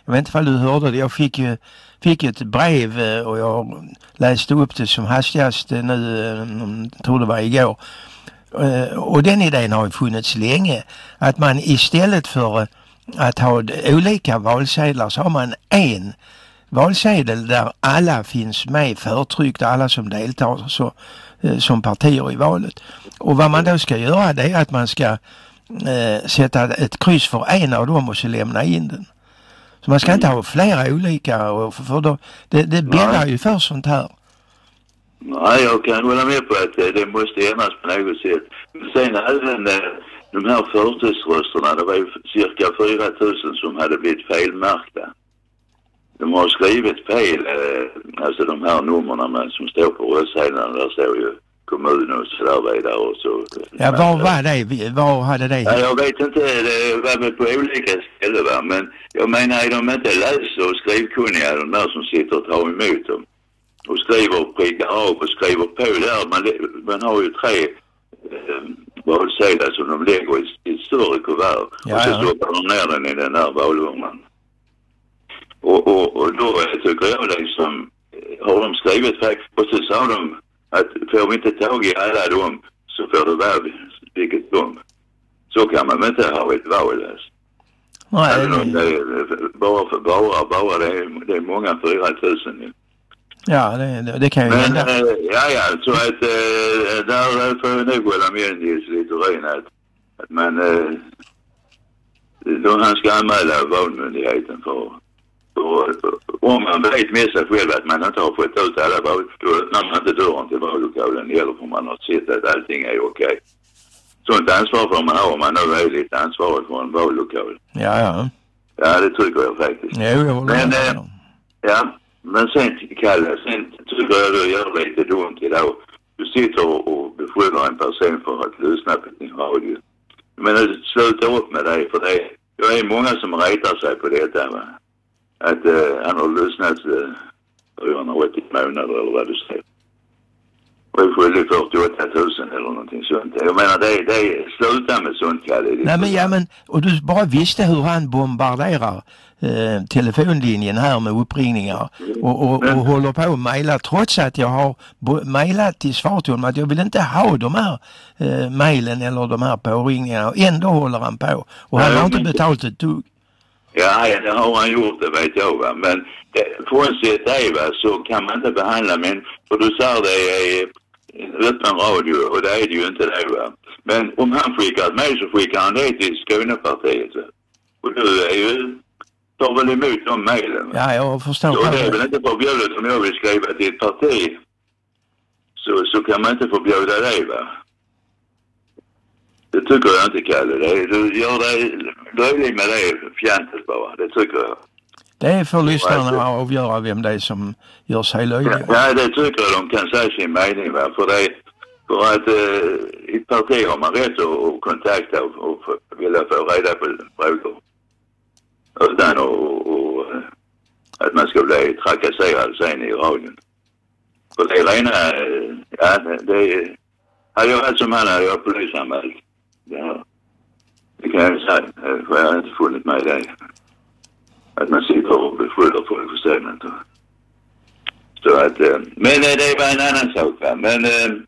Jag vet inte om du hörde det. Jag fick ett brev och jag läste upp det som hastigast nu, tror det var igår. Och den idén har ju funnits länge. Att man istället för att ha olika valsedlar så har man en valsedel där alla finns med förtryckt, alla som deltar som partier i valet. Och vad man då ska göra, det är att man ska sätta ett kryss för en av dem och så lämna in den. Så man ska inte ha flera olika, för då, det bäddar ju för sånt här. Nej, jag kan hålla med på att det måste ändras på något sätt. Men sen även de här förtidsrösterna, det var ju cirka 4 000 som hade blivit felmärkta. De har skrivit fel, alltså de här nummerna som står på röstsedlarna, där står ju kommun och så där vidare och så. Ja, var hade det? Ja, jag vet inte, det var väl på olika ställen, va? Men jag menar, är de inte läser och skrivkunniga, de där som sitter och tar emot dem och skriver och prickar av och skriver på där. Man har ju 3 valsedlar som de lägger i ett större kuvert och så stoppar de ner den i den där valurnan. Och då tycker jag liksom, har de skrivit fel och så sa de att får vi inte tag i alla dem så får det vara vilket dom. Så kan man inte ha ett val. Nej, bara det är många 4 000. Ja, det kan ju hända. Ja, så att där får jag nog hålla med Nils Littorin att man då han ska anmäla valmyndigheten för om man vet med sig själv att man inte har fått ut alla val, då öppnar man inte dörren till vallokalen eller för man har sett att allting är okej. Sånt ansvar får man ha om man nu är lite ansvarig för en vallokal. Ja, det tycker jag faktiskt. Jo, jag håller med. Men sen Kalle, sen tycker jag du gör lite dumt idag. Du sitter och beskyller en person för att lyssna på din radio. Men sluta upp med det, för det är många som retar sig på detta, va? Att han har lyssnat 480 månader eller vad du säger. Och är skyldig 48 000 eller någonting sånt. Jag menar, det sluta med sånt, Kalle. Nej, men och du bara visste hur han bombarderar telefonlinjen här med uppringningar och håller på att mejla, trots att jag har mejlat till svar till honom att jag vill inte ha de här mejlen eller de här påringningarna, och ändå håller han på. Och han har inte betalt ett dugg. Ja, det har han gjort, det vet jag, va. Men frånsett det, va, så kan man inte behandla för du sa det är öppen radio och det är det ju inte det, va. Men om han skickar mig så skickar han det till Skånepartiet, va. Och du är ju tar väl emot de mejlen. Ja, jag förstår. Så det är väl inte förbjudet om jag vill skriva till ett parti. Så kan man inte förbjuda det, va. Det tycker jag inte, Kalle. Du gör det löjligt med det fjantet bara. Det tycker jag. Det är för lyssnarna att avgöra vem det är som gör sig löjlig. Ja, det tycker jag de kan säga sin mening, va. För att i ett parti har man rätt att kontakta och vilja få reda på frågor. Utan att man ska bli trakasserad sen i radion. För det är rena, hade jag varit som han hade jag polisanmält. Ja, det kan jag säga, för jag har inte funnit mig det. Att man sitter och beskyller folk för sådant. Så att, men det var en annan sak, va. Men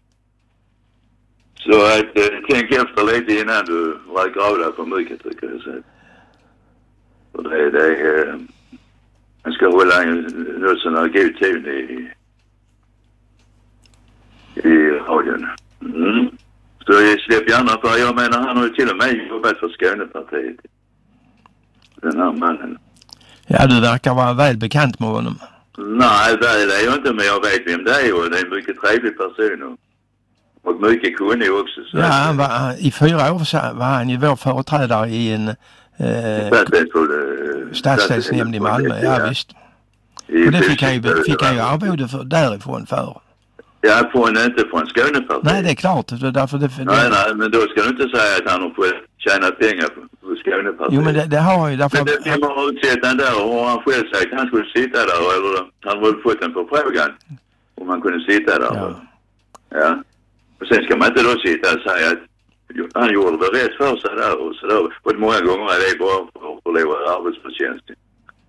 så att tänk efter lite innan du räcker av där för mycket, tycker jag så. Och man ska hålla något sån här god ton i radion. Så jag släpper gärna, för jag menar han har ju till och med jobbat för Skånepartiet. Den här mannen. Ja, du verkar vara väl bekant med honom. Nej, det är jag inte, men jag vet vem det är och det är en mycket trevlig person och mycket kunnig också. Så ja, i 4 år så var han ju vår företrädare i en stadsdelsnämnd i Malmö, ja visst. Och det fick han ju arvode för därifrån för. Ja, inte från Skånepartiet. Nej, det är klart. Nej, men då ska du inte säga att han har fått tjäna pengar på Skånepartiet. Jo, men det har han ju därför. Men det vem har utsett han där och har han själv sagt att han skulle sitta där, eller han har väl fått en förfrågan om han kunde sitta där. Ja. Och sen ska man inte då sitta och säga att han gjorde väl rätt för sig där och sådär. Och många gånger är det bara för att förlora arbetsförtjänst.